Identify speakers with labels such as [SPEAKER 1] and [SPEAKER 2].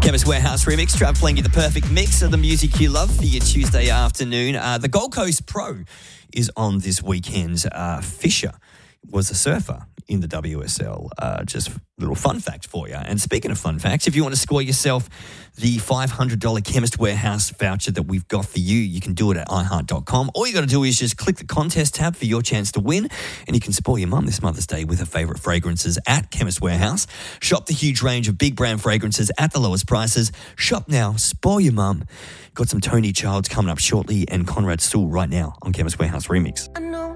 [SPEAKER 1] Chemist Warehouse remix, Trav playing you the perfect mix of the music you love for your Tuesday afternoon. The Gold Coast Pro is on this weekend. Fisher was a surfer in the WSL. Just a little fun fact for you. And speaking of fun facts, if you want to score yourself the $500 Chemist Warehouse voucher that we've got for you, you can do it at iHeart.com. All you got to do is just click the contest tab for your chance to win, and you can spoil your mum this Mother's Day with her favourite fragrances at Chemist Warehouse. Shop the huge range of big brand fragrances at the lowest prices. Shop now, spoil your mum. Got some Tony Childs coming up shortly and Conrad Sewell right now on Chemist Warehouse Remix.
[SPEAKER 2] I know